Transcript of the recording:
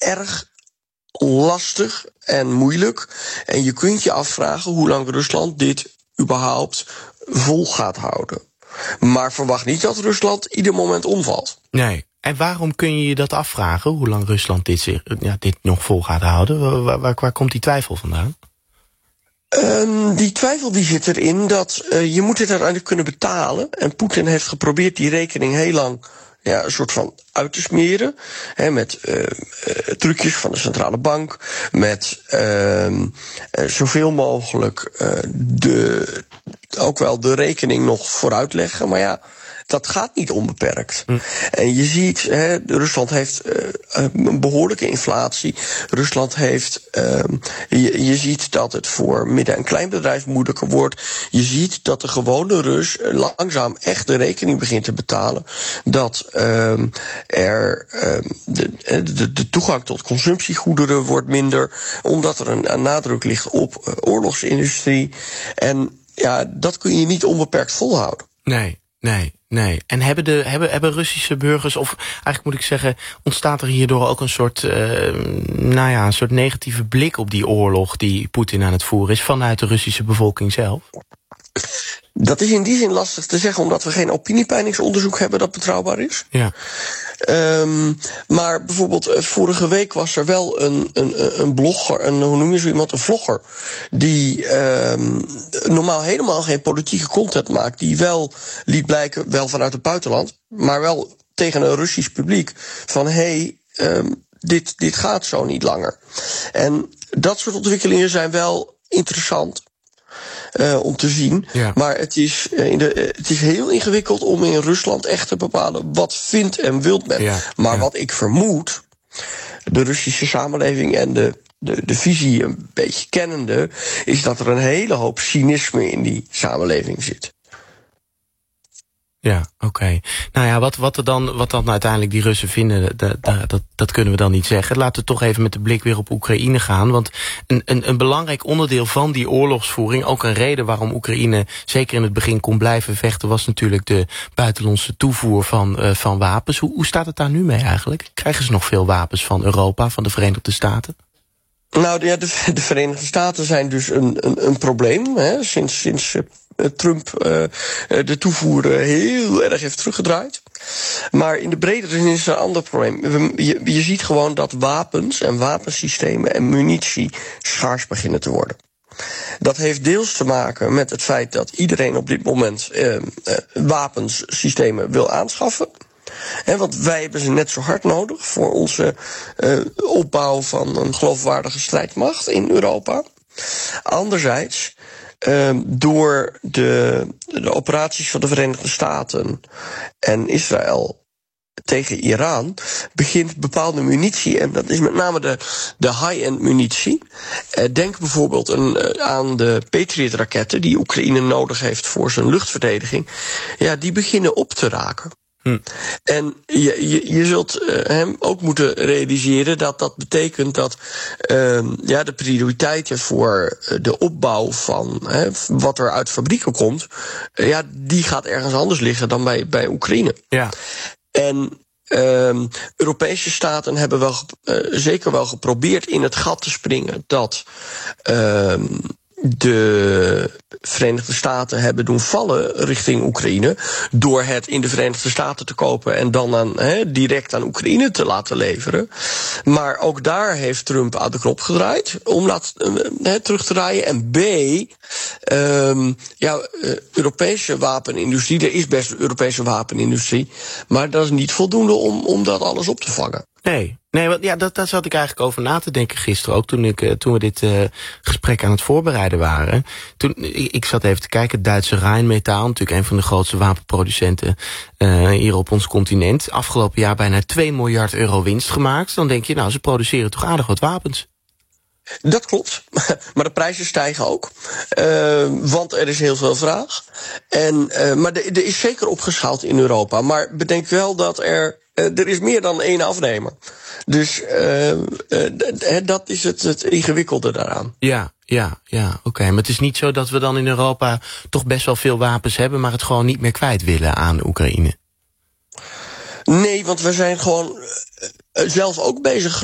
erg lastig en moeilijk. En je kunt je afvragen hoe lang Rusland dit überhaupt vol gaat houden. Maar verwacht niet dat Rusland ieder moment omvalt. Nee. En waarom kun je je dat afvragen, hoe lang Rusland dit nog vol gaat houden? Waar komt die twijfel vandaan? Die twijfel die zit erin dat je moet dit uiteindelijk kunnen betalen. En Poetin heeft geprobeerd die rekening heel lang een soort van uit te smeren. Met trucjes van de centrale bank. Met zoveel mogelijk ook wel de rekening nog vooruit leggen. Maar ja, dat gaat niet onbeperkt. En je ziet, Rusland heeft een behoorlijke inflatie. Rusland heeft, je ziet dat het voor midden- en kleinbedrijf moeilijker wordt. Je ziet dat de gewone Rus langzaam echt de rekening begint te betalen. Dat de toegang tot consumptiegoederen wordt minder. Omdat er een nadruk ligt op oorlogsindustrie. En ja, dat kun je niet onbeperkt volhouden. Nee. En hebben Russische burgers, of eigenlijk moet ik zeggen, ontstaat er hierdoor ook een soort, een soort negatieve blik op die oorlog die Poetin aan het voeren is vanuit de Russische bevolking zelf? Dat is in die zin lastig te zeggen, omdat we geen opiniepeilingsonderzoek hebben dat betrouwbaar is. Ja. Maar bijvoorbeeld vorige week was er wel een blogger, hoe noem je zo iemand, een vlogger, die normaal helemaal geen politieke content maakt, die wel liet blijken, wel vanuit het buitenland, maar wel tegen een Russisch publiek, van dit gaat zo niet langer. En dat soort ontwikkelingen zijn wel interessant om te zien. Ja. Maar het is heel ingewikkeld om in Rusland echt te bepalen wat vindt en wilt men. Ja. Maar wat ik vermoed, de Russische samenleving en de visie een beetje kennende, is dat er een hele hoop cynisme in die samenleving zit. Ja, oké. Nou ja, wat dan uiteindelijk die Russen vinden, dat kunnen we dan niet zeggen. Laten we toch even met de blik weer op Oekraïne gaan. Want een belangrijk onderdeel van die oorlogsvoering, ook een reden waarom Oekraïne zeker in het begin kon blijven vechten, was natuurlijk de buitenlandse toevoer van wapens. Hoe staat het daar nu mee eigenlijk? Krijgen ze nog veel wapens van Europa, van de Verenigde Staten? Nou ja, de Verenigde Staten zijn dus een probleem. Sinds Trump de toevoer heel erg heeft teruggedraaid. Maar in de bredere zin is er een ander probleem. Je ziet gewoon dat wapens en wapensystemen en munitie schaars beginnen te worden. Dat heeft deels te maken met het feit dat iedereen op dit moment wapenssystemen wil aanschaffen. Want wij hebben ze net zo hard nodig voor onze opbouw van een geloofwaardige strijdmacht in Europa. Anderzijds, door de operaties van de Verenigde Staten en Israël tegen Iran begint bepaalde munitie, en dat is met name de high-end munitie. Denk bijvoorbeeld aan de Patriot-raketten die Oekraïne nodig heeft voor zijn luchtverdediging. Ja, die beginnen op te raken. En je zult hem ook moeten realiseren dat betekent dat de prioriteiten voor de opbouw van wat er uit fabrieken komt, die gaat ergens anders liggen dan bij Oekraïne. Ja. En Europese staten hebben zeker wel geprobeerd in het gat te springen dat de Verenigde Staten hebben doen vallen richting Oekraïne door het in de Verenigde Staten te kopen en dan direct aan Oekraïne te laten leveren. Maar ook daar heeft Trump aan de knop gedraaid om terug te draaien. En B, Europese wapenindustrie, er is best Europese wapenindustrie, maar dat is niet voldoende om dat alles op te vangen. Nee, daar zat ik eigenlijk over na te denken gisteren ook, toen we dit gesprek aan het voorbereiden waren. Ik zat even te kijken, het Duitse Rheinmetall, natuurlijk een van de grootste wapenproducenten hier op ons continent. Afgelopen jaar bijna 2 miljard euro winst gemaakt. Dan denk je, nou, ze produceren toch aardig wat wapens. Dat klopt, maar de prijzen stijgen ook, want er is heel veel vraag. Maar er is zeker opgeschaald in Europa, maar bedenk wel dat er is meer dan één afnemer. Dus dat is het ingewikkelde daaraan. Ja, oké. Maar het is niet zo dat we dan in Europa toch best wel veel wapens hebben, maar het gewoon niet meer kwijt willen aan Oekraïne? Nee, want we zijn gewoon zelf ook bezig